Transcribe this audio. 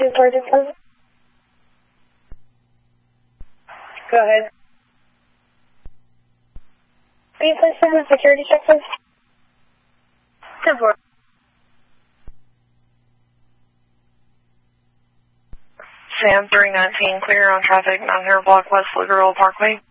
Sergeant Clem. Go ahead. Will you please send a security check, please? 10-4. Sam 319, clear on traffic, 900 block west Liberal Parkway.